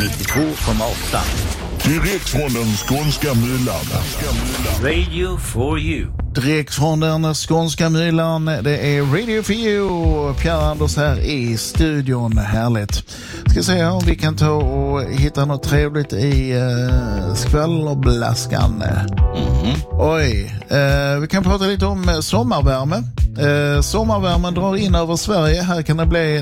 92,8. Direkt från den skånska myllan. Radio for you. Direkt från den skånska myllan, det är Radio for you. Pierre-Anders här i studion, härligt. Ska se om vi kan ta och hitta något trevligt i skvallerblaskan. Oj, vi kan prata lite om sommarvärme. Sommarvärmen drar in över Sverige. Här kan det bli